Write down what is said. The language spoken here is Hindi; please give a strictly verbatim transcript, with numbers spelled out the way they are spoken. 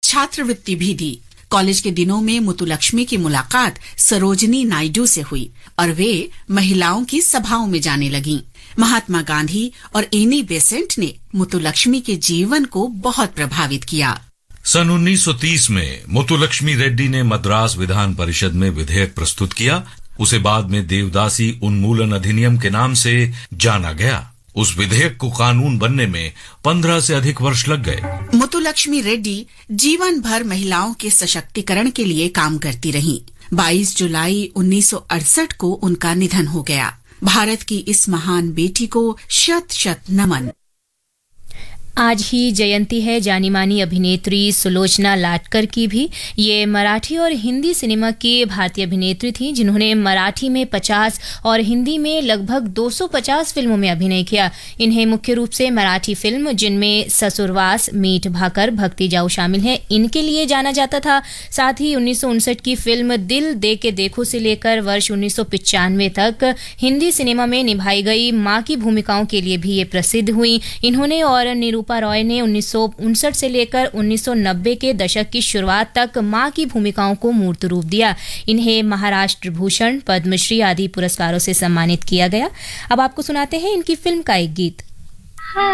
छात्रवृत्ति भी दी। कॉलेज के दिनों में मुतुलक्ष्मी की मुलाकात सरोजिनी नायडू से हुई और वे महिलाओं की सभाओं में जाने लगीं। महात्मा गांधी और एनी बेसेंट ने मुतुलक्ष्मी के जीवन को बहुत प्रभावित किया। सन उन्नीस सौ तीस में मुतुलक्ष्मी रेड्डी ने मद्रास विधान परिषद में विधेयक प्रस्तुत किया। उसे बाद में देवदासी उन्मूलन अधिनियम के नाम से जाना गया। उस विधेयक को कानून बनने में पंद्रह से अधिक वर्ष लग गए। मुतुलक्ष्मी रेड्डी जीवन भर महिलाओं के सशक्तिकरण के लिए काम करती रहीं। बाईस जुलाई उन्नीस सौ अड़सठ को उनका निधन हो गया। भारत की इस महान बेटी को शत शत नमन। आज ही जयंती है जानी मानी अभिनेत्री सुलोचना लाटकर की भी। ये मराठी और हिंदी सिनेमा की भारतीय अभिनेत्री थी जिन्होंने मराठी में पचास और हिंदी में लगभग दो सौ पचास फिल्मों में अभिनय किया। इन्हें मुख्य रूप से मराठी फिल्म जिनमें ससुरवास, मीठ भाकर, भक्ति जाऊ शामिल हैं, इनके लिए जाना जाता था। साथ ही उन्नीस सौ उनसठ की फिल्म दिल दे के देखो से लेकर वर्ष उन्नीस सौ पचानवे तक हिंदी सिनेमा में निभाई गई मां की भूमिकाओं के लिए भी ये प्रसिद्ध हुई। इन्होंने और निरूपा रॉय ने उन्नीस सौ उनसठ से लेकर उन्नीस सौ नब्बे के दशक की शुरुआत तक मां की भूमिकाओं को मूर्त रूप दिया। इन्हें महाराष्ट्र भूषण, पद्मश्री आदि पुरस्कारों से सम्मानित किया गया। अब आपको सुनाते हैं इनकी फिल्म का एक गीत।